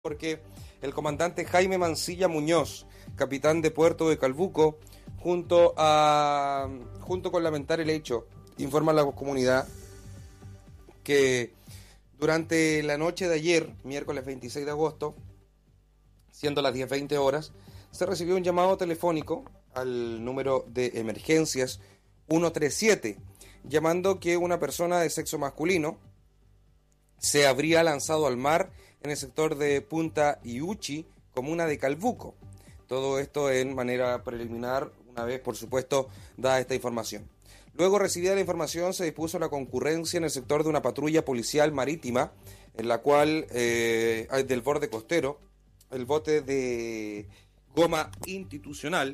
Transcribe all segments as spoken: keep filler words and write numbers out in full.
porque el comandante Jaime Mancilla Muñoz, capitán de Puerto de Calbuco, junto a junto con lamentar el hecho, informa a la comunidad que durante la noche de ayer, miércoles veintiséis de agosto, siendo las diez veinte horas, se recibió un llamado telefónico al número de emergencias ciento treinta y siete, llamando que una persona de sexo masculino se habría lanzado al mar en el sector de Punta Iuchi, comuna de Calbuco. Todo esto en manera preliminar, una vez, por supuesto, dada esta información. Luego, recibida la información, se dispuso la concurrencia en el sector de una patrulla policial marítima, en la cual, eh, del borde costero, el bote de goma institucional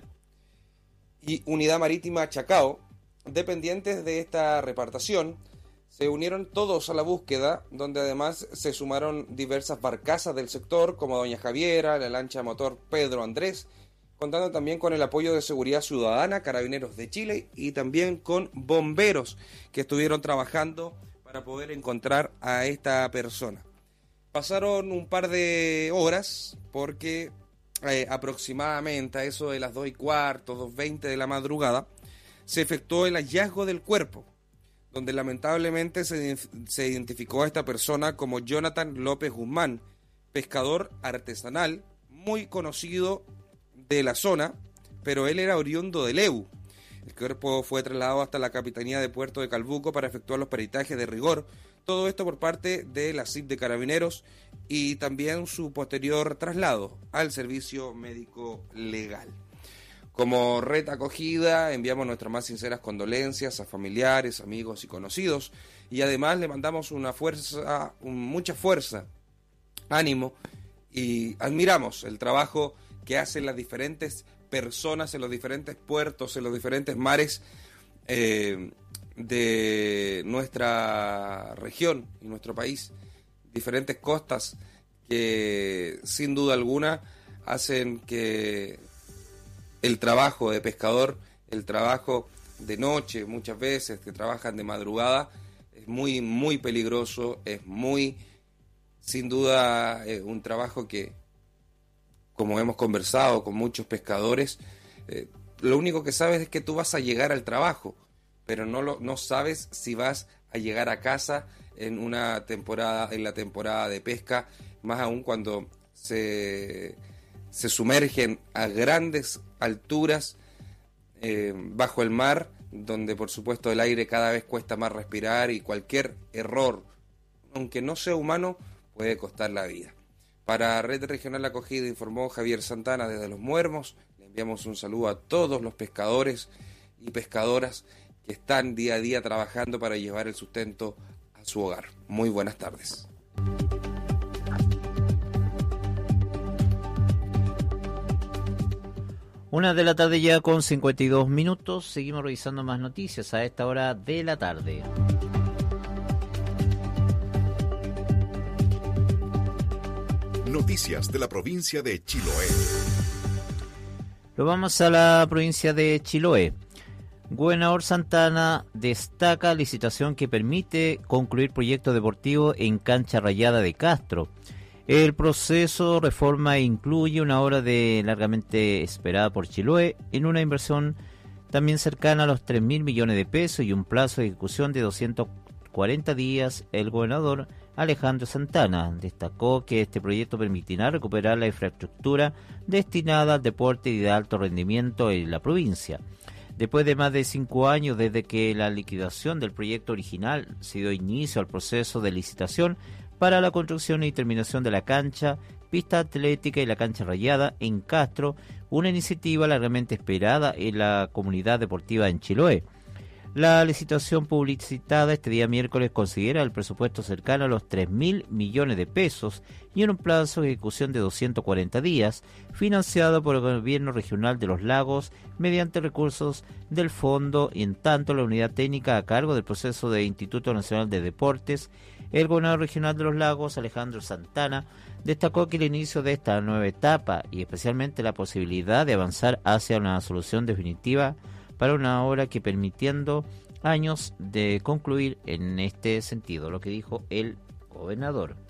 y unidad marítima Chacao, dependientes de esta repartación, se unieron todos a la búsqueda, donde además se sumaron diversas barcazas del sector, como Doña Javiera, la lancha motor Pedro Andrés, contando también con el apoyo de Seguridad Ciudadana, Carabineros de Chile y también con bomberos que estuvieron trabajando para poder encontrar a esta persona. Pasaron un par de horas porque eh, aproximadamente a eso de las dos y cuarto, dos veinte de la madrugada, se efectuó el hallazgo del cuerpo, donde lamentablemente se, se identificó a esta persona como Jonathan López Guzmán, pescador artesanal, muy conocido de la zona, pero él era oriundo de Leu. El cuerpo fue trasladado hasta la Capitanía de Puerto de Calbuco para efectuar los peritajes de rigor, todo esto por parte de la C I P de Carabineros y también su posterior traslado al servicio médico legal. Como red acogida, enviamos nuestras más sinceras condolencias a familiares, amigos y conocidos, y además le mandamos una fuerza, un, mucha fuerza, ánimo, y admiramos el trabajo que hacen las diferentes personas en los diferentes puertos, en los diferentes mares eh, de nuestra región y nuestro país, diferentes costas que sin duda alguna hacen que el trabajo de pescador, el trabajo de noche muchas veces, que trabajan de madrugada, es muy, muy peligroso, es muy, sin duda, eh, un trabajo que, como hemos conversado con muchos pescadores, eh, lo único que sabes es que tú vas a llegar al trabajo, pero no, lo, no sabes si vas a llegar a casa en una temporada, en la temporada de pesca, más aún cuando se... se sumergen a grandes alturas eh, bajo el mar, donde por supuesto el aire cada vez cuesta más respirar y cualquier error, aunque no sea humano, puede costar la vida. Para Red Regional Acogida informó Javier Santana desde Los Muermos. Le enviamos un saludo a todos los pescadores y pescadoras que están día a día trabajando para llevar el sustento a su hogar. Muy buenas tardes. Una de la tarde ya con cincuenta y dos minutos. Seguimos revisando más noticias a esta hora de la tarde. Noticias de la provincia de Chiloé. Lo vamos a la provincia de Chiloé. Gobernador Santana destaca licitación que permite concluir proyecto deportivo en cancha rayada de Castro. El proceso reforma incluye una obra de largamente esperada por Chiloé en una inversión también cercana a los tres mil millones de pesos y un plazo de ejecución de doscientos cuarenta días. El gobernador Alejandro Santana destacó que este proyecto permitirá recuperar la infraestructura destinada al deporte y de alto rendimiento en la provincia. Después de más de cinco años desde que la liquidación del proyecto original se dio inicio al proceso de licitación para la construcción y terminación de la cancha, pista atlética y la cancha rayada en Castro, una iniciativa largamente esperada en la comunidad deportiva en Chiloé. La licitación publicitada este día miércoles considera el presupuesto cercano a los tres mil millones de pesos y en un plazo de ejecución de doscientos cuarenta días, financiado por el Gobierno Regional de los Lagos mediante recursos del fondo, y en tanto la unidad técnica a cargo del proceso del Instituto Nacional de Deportes. El gobernador regional de los Lagos, Alejandro Santana, destacó que el inicio de esta nueva etapa y especialmente la posibilidad de avanzar hacia una solución definitiva para una obra que permitiendo años de concluir en este sentido, lo que dijo el gobernador.